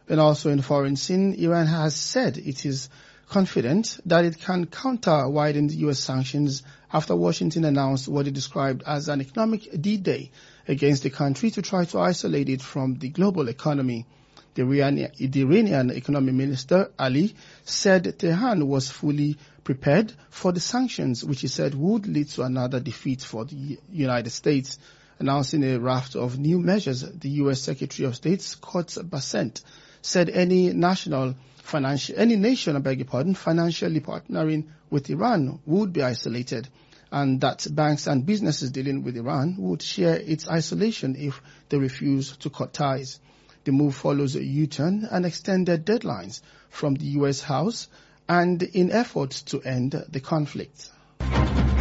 And also in foreign scene, Iran has said it is confident that it can counter widened U.S. sanctions after Washington announced what it described as an economic D-Day against the country to try to isolate it from the global economy. The Iranian economy minister, Ali, said Tehran was fully prepared for the sanctions, which he said would lead to another defeat for the United States. Announcing a raft of new measures, the U.S. Secretary of State, Scott Bessent, said any nation, financially partnering with Iran would be isolated, and that banks and businesses dealing with Iran would share its isolation if they refuse to cut ties. The move follows a U-turn and extended deadlines from the U.S. House and in efforts to end the conflict.